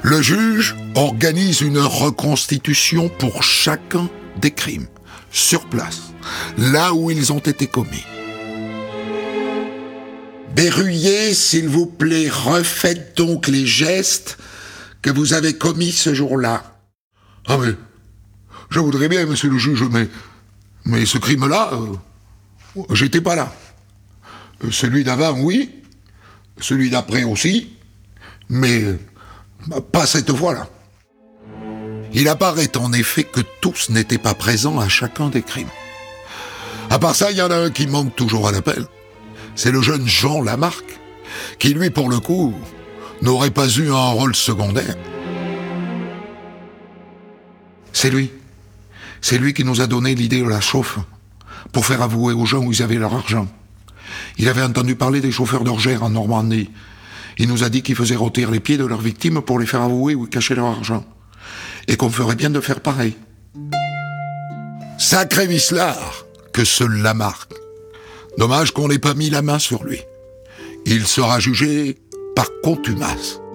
Le juge organise une reconstitution pour chacun des crimes, sur place, là où ils ont été commis. Berruyer, s'il vous plaît, refaites donc les gestes que vous avez commis ce jour-là. Ah mais, je voudrais bien, monsieur le juge, mais ce crime-là, j'étais pas là. Celui d'avant, oui. Celui d'après aussi. Mais pas cette fois-là. Il apparaît en effet que tous n'étaient pas présents à chacun des crimes. À part ça, il y en a un qui manque toujours à l'appel. C'est le jeune Jean Lamarque, qui lui, pour le coup, n'aurait pas eu un rôle secondaire. C'est lui. C'est lui qui nous a donné l'idée de la chauffe, pour faire avouer aux gens où ils avaient leur argent. Il avait entendu parler des chauffeurs d'orgères en Normandie. Il nous a dit qu'ils faisaient rôtir les pieds de leurs victimes pour les faire avouer où ils cachaient leur argent. Et qu'on ferait bien de faire pareil. Sacré vicelard que ce Lamarque. Dommage qu'on n'ait pas mis la main sur lui. Il sera jugé par contumace.